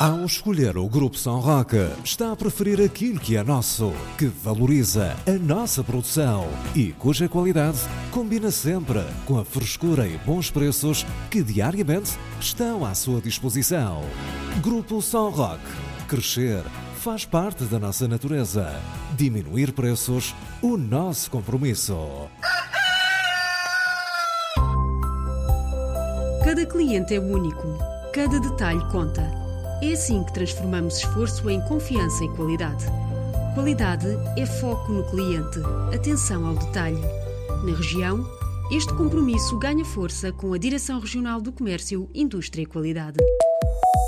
Ao escolher o Grupo São Roque, está a preferir aquilo que é nosso, que valoriza a nossa produção e cuja qualidade combina sempre com a frescura e bons preços que diariamente estão à sua disposição. Grupo São Roque. Crescer faz parte da nossa natureza. Diminuir preços, o nosso compromisso. Cada cliente é único. Cada detalhe conta. É assim que transformamos esforço em confiança e qualidade. Qualidade é foco no cliente, atenção ao detalhe. Na região, este compromisso ganha força com a Direção Regional do Comércio, Indústria e Qualidade.